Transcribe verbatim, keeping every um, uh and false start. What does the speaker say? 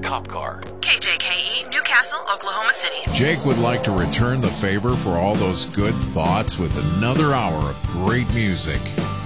cop car. K J K E, Newcastle, Oklahoma City. Jake would like to return the favor for all those good thoughts with another hour of great music.